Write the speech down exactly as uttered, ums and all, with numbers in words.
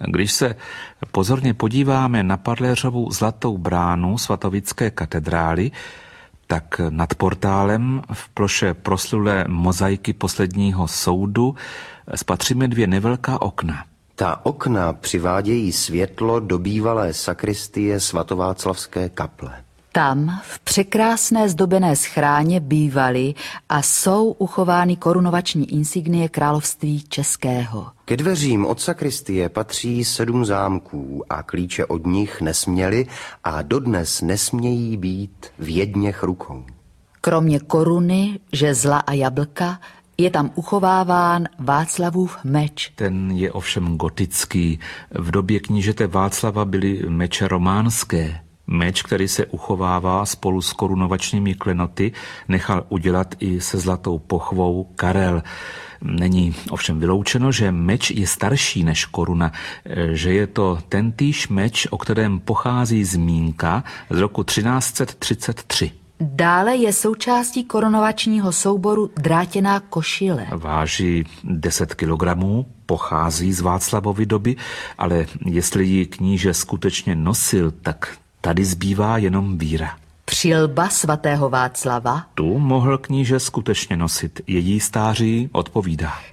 Když se pozorně podíváme na Padléřovu zlatou bránu svatovické katedrály, tak nad portálem v ploše proslulé mozaiky posledního soudu spatříme dvě nevelká okna. Ta okna přivádějí světlo do bývalé sakristie svatováclavské kaple. Tam v překrásné zdobené schráně bývaly a jsou uchovány korunovační insignie království českého. Ke dveřím od sakristie patří sedm zámků a klíče od nich nesměly a dodnes nesmějí být v jedněch rukou. Kromě koruny, žezla a jablka je tam uchováván Václavův meč. Ten je ovšem gotický. V době knížete Václava byly meče románské. Meč, který se uchovává spolu s korunovačními klenoty, nechal udělat i se zlatou pochvou Karel. Není ovšem vyloučeno, že meč je starší než koruna, že je to tentýž meč, o kterém pochází zmínka z roku třináct set třicet tři. Dále je součástí korunovačního souboru drátěná košile. Váží deset kilogramů, pochází z Václavovy doby, ale jestli ji kníže skutečně nosil, tak tady zbývá jenom víra. Přilba svatého Václava? Tu mohl kníže skutečně nosit. Její stáří odpovídá.